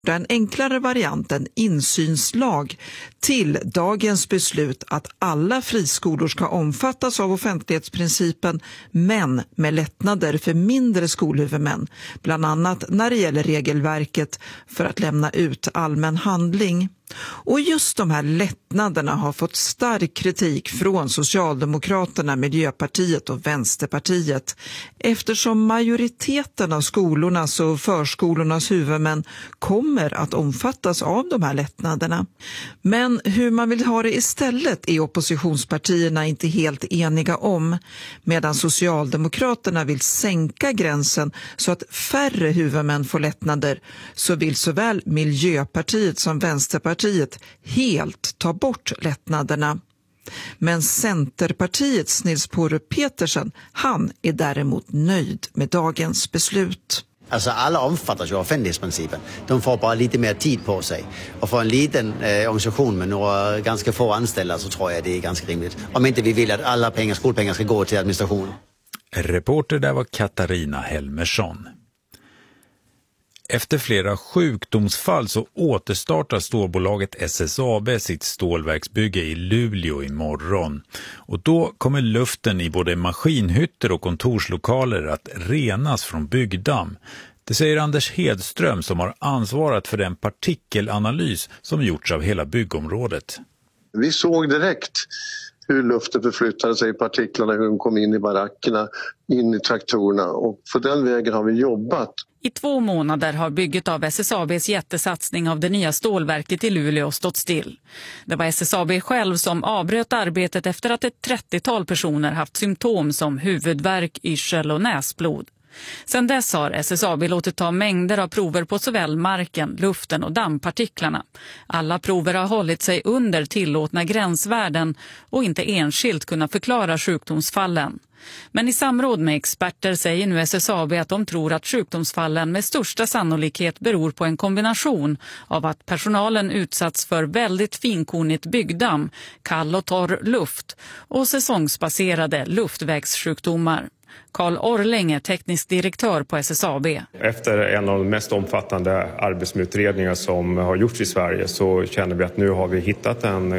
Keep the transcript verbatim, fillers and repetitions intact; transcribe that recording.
en enklare variant, en insynslag, till dagens beslut att alla friskolor ska omfattas av offentlighetsprincipen, men med lättnader för mindre skolhuvudmän, bland annat när det gäller regelverket för att lämna ut allmän handling. Och just de här lättnaderna har fått stark kritik från Socialdemokraterna, Miljöpartiet och Vänsterpartiet, eftersom majoriteten av skolornas och förskolornas huvudmän kommer att omfattas av de här lättnaderna. Men hur man vill ha det istället är oppositionspartierna inte helt eniga om. Medan Socialdemokraterna vill sänka gränsen så att färre huvudmän får lättnader, så vill såväl Miljöpartiet som Vänsterpartiet helt ta bort lättnaderna. Men Centerpartiets Nils Påre Petersen, han är däremot nöjd med dagens beslut. Alltså alla omfattas ju av offentlighetsprincipen. De får bara lite mer tid på sig. Och för en liten eh, organisation med några ganska få anställda så tror jag det är ganska rimligt. Om inte vi vill att alla pengar, skolpengar ska gå till administration. Reporter där var Katarina Helmersson. Efter flera sjukdomsfall så återstartar stålbolaget S S A B sitt stålverksbygge i Luleå imorgon. Och då kommer luften i både maskinhytter och kontorslokaler att renas från byggdamm. Det säger Anders Hedström som har ansvarat för den partikelanalys som gjorts av hela byggområdet. Vi såg direkt hur luften förflyttade sig i partiklarna, hur de kom in i barackerna, in i traktorerna, och på den vägen har vi jobbat. I två månader har bygget av S S A B:s jättesatsning av det nya stålverket i Luleå stått still. Det var S S A B själv som avbröt arbetet efter att ett trettiotal personer haft symptom som huvudvärk, yrsel och näsblod. Sedan dess har S S A B låtit ta mängder av prover på såväl marken, luften och dammpartiklarna. Alla prover har hållit sig under tillåtna gränsvärden och inte enskilt kunnat förklara sjukdomsfallen. Men i samråd med experter säger nu S S A B att de tror att sjukdomsfallen med största sannolikhet beror på en kombination av att personalen utsatts för väldigt finkornigt byggdamm, kall och torr luft och säsongsbaserade luftvägssjukdomar. Carl Orling är teknisk direktör på S S A B. Efter en av de mest omfattande arbetsmiljöutredningar som har gjorts i Sverige så känner vi att nu har vi hittat en